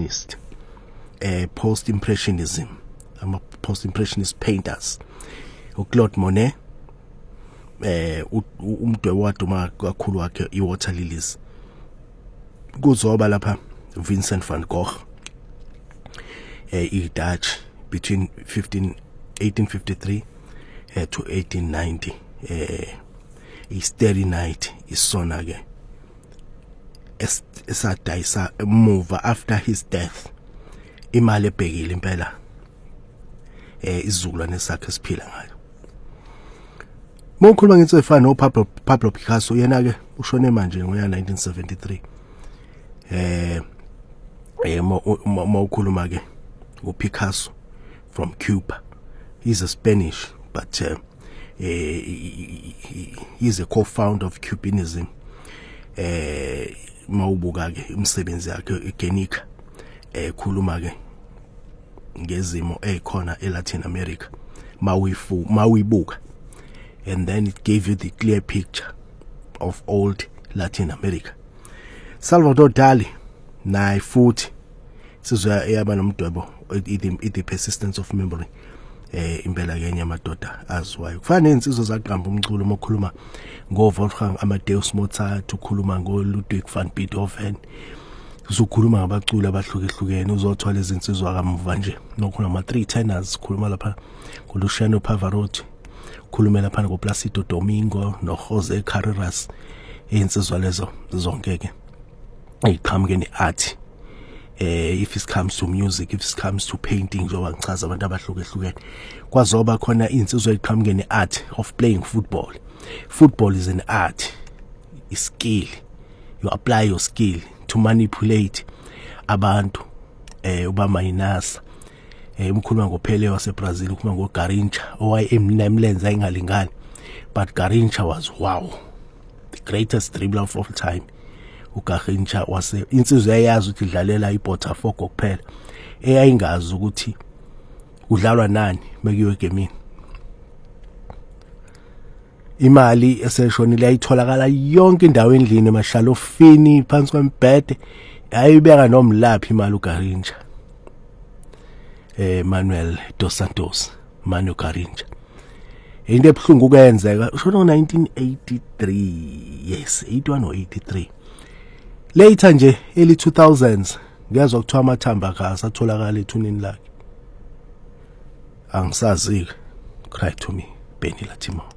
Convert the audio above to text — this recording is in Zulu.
impressionist, post-impressionism, post-impressionist painters. uClaude Monet, umdwebo waduma kakhulu wakhe iWater Lilies. Kuzoba lapha Vincent van Gogh, i-Dutch, between 1853 to 1890. I-Starry Night isona ke esadayisa emuva after his death. Imali ebhekile impela izizukulwane sakhe siphila ngayo. Mokhuluma ngithi efana no Pablo Picasso, yena ke ushone manje ngoya 1973. Mokhuluma ke uPicasso from Cuba. He's a Spanish, but he's a co-founder of Cubanism. Mawubuka ke umsebenzi yakhe eGuernica, khuluma ke ngezimo ekhona eLatin America mawibuka, and then it gave you the clear picture of old Latin America. Salvador Dali naye futhi sizwe eyaba nomdwebo the persistence of memory, impela ke nyamadoda azwayo. Kufana insizwe zaqamba umculo mokhuluma ngo Wolfgang Amadeus Mozart, ukhuluma ngo Ludwig van Beethoven, uzokhuluma ngabaculi abahlukehlukene, uzothola izinsizwa kamuva nje nokhona ama 3 tenors, khuluma lapha ngoLuciano Pavarotti, khuluma lapha ngoPlacido Domingo no Jose Carreras. Insizwa lezo zonke ke iqhamuke neart. If it comes to music, if it comes to painting, njengoba ngichaza abantu abahlukehlukene, kwazoba khona insizwa eqhamuke neart of playing football. Football is an art, a skill. You apply your skill to manipulate abantu, uba minus. Umkhuluma ngoPele waseBrazil, ukhuluma ngoGarrincha owayemlenza engalingani, but Garrincha was wow, the greatest dribbler of all time. uGarrincha wase insizwe eyazi ukuthi idlalela iBotafogo kuphela, eyayingazi ukuthi udlalwa nani mekiwe egemini. Imali eseshonile ayitholakala yonke indawo endlini, emashalofini, phansi kwembhede, ayibeka nomlaphi imali uGarrincha. Manuel dos Santos, Manu Garrincha. Into ebhlungu kwenzeka ushona ngo1983, yes 81 or 83. Later nje early 2000s ngiyazwa kuthiwa amathamba akhe atholakala ethuneni lakhe. Angisazi, cry to me, Benny Latimo.